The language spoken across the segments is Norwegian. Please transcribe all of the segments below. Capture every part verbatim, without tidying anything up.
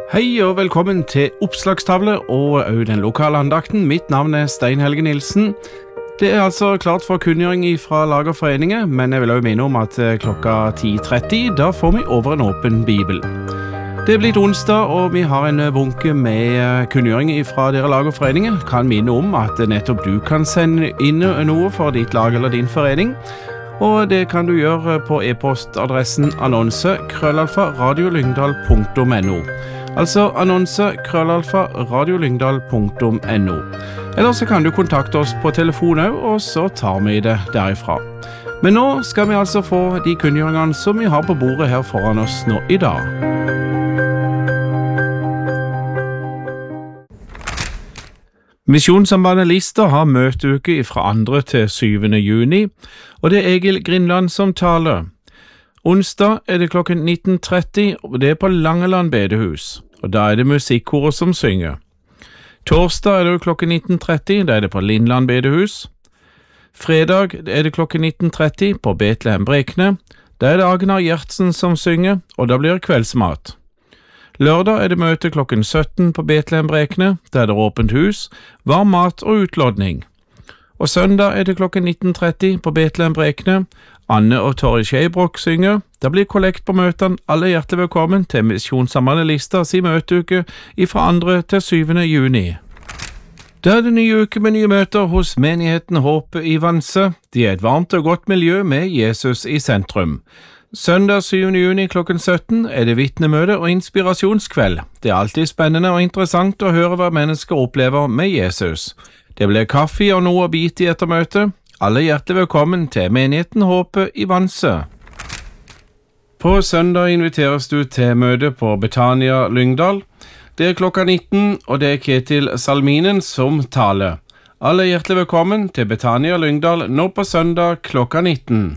Hei og velkommen til Oppslagstavle og også den lokale andakten. Mitt navn er Stein Helge Nilsen. Det er altså klart for kunngjøring fra Lagerforeningen, men jeg vil også minne om at klokka ti tretti, da får vi over en åpen bibel. Det er blitt onsdag, og vi har en bunke med kunngjøring fra dere Lagerforeningen. Kan minne om at nettopp du kan sende inn noe for ditt lag eller din forening, og det kan du gjøre på e-postadressen annonse krøllalfa radiolyngdal punktum no. Altså annonse krøllalfa radiolyngdal punktum no. Eller så kan du kontakte oss på telefon også, og så tar vi det derifra. Men nå skal vi altså få de kunngjøringene som vi har på bordet her foran oss nå i dag. Misjonssambandet Lister har møteuke fra andre til syvende juni, og det er Egil Grindland som taler. Onsdag er det klokken nitten tretti, og det er på Langeland bedehus, og da er det musikkoret som synger. Torsdag er det klokken nitten tretti, da er det på Lindland bedehus. Fredag er det klokken nitten tretti på Betlehem Brekne, da er det Agnar Gjertsen som synger, og da blir det kveldsmat. Lørdag er det møte klokken sytten på Betlehem Brekne, da er det åpent hus, varm mat og utlodning. Og søndag er det klokken nitten tretti på Betlehem Brekne. Anne og Torri Skeibrok synger. Da blir kollekt på møtene. Alle hjertelig velkommen til Misjonssambandet Lister sin møteuke fra andre til syvende juni. Da er det ny uke med nye møter hos menigheten Håpet i Vanse. De er et varmt og godt miljø med Jesus i sentrum. Søndag syvende juni klokken sytten er det vitnemøte og inspirasjonskveld. Det er alltid spennende og interessant å høre hva mennesker opplever med Jesus. Det blir kaffe og noe å bite i etter møtet. Alle hjertelig velkommen til menigheten Håpet i Vanse. På søndag inviteres du til møte på Betania Lyngdal. Det er klokka nitten, og det er Ketil Salminen som taler. Alle hjertelig velkommen til Betania Lyngdal nå på søndag klokka nitten.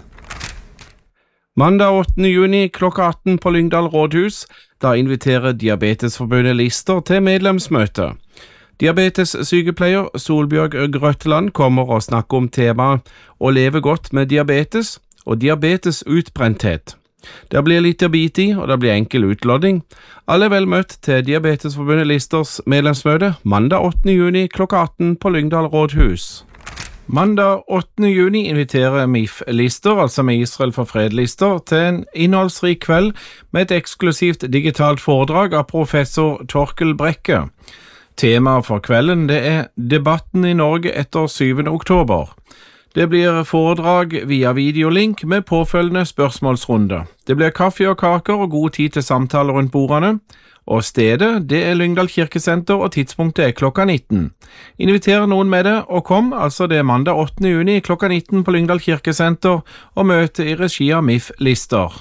Mandag åttende juni klokka atten på Lyngdal rådhus, da inviterer Diabetesforbundet Lister til medlemsmøte. Diabetessykepleier Solbjørg Grøtteland kommer og snakker om temaet å leve godt med diabetes og diabetesutbrenthet. Det blir litt å bite i, og det blir enkel utlodding. Alle er vel møtt til Diabetesforbundet Listers medlemsmøte mandag åttende juni klokka atten på Lyngdal rådhus. Mandag åttende juni inviterer M I F Lister, altså med Israel for fred Lister, til en innholdsrik kveld med et eksklusivt digitalt foredrag av professor Torkel Brekke. Temaet for kvelden det er debatten i Norge etter syvende oktober. Det blir foredrag via videolink med påfølgende spørsmålsrunde. Det blir kaffe og kaker og god tid til samtaler rundt bordene. Og stedet det er Lyngdal kirkesenter, og tidspunktet er klokka nitten. Inviter noen med det, og kom, altså det er mandag åttende juni klokka nitten på Lyngdal kirkesenter, og møte i regi av M I F Lister.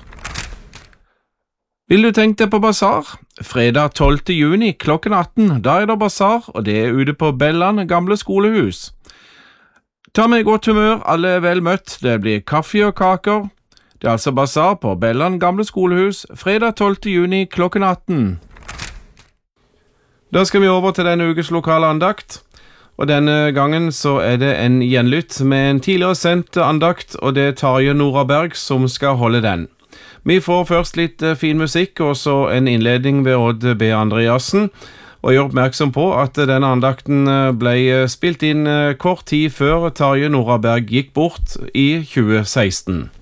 Vil du tenke deg på basar? Fredag tolvte juni klokken atten, da er det basar, og det er ute på Belland gamle skolehus. Ta med godt humør, alle er vel møtt, det blir kaffe og kaker. Det er altså basar på Belland gamle skolehus, fredag tolvte juni klokken atten. Da skal vi over til denne ukes lokale andakt, og denne gangen så er det en gjenlytt med en tidligere sendt andakt, og det er Tarje Nora Berg som skal holde den. Vi får først litt fin musikk, og så en innledning ved Odd B. Andreassen, og gjør oppmerksom på at denne andakten ble spilt inn kort tid før Tarje Nora Berg gikk bort i tjue seksten.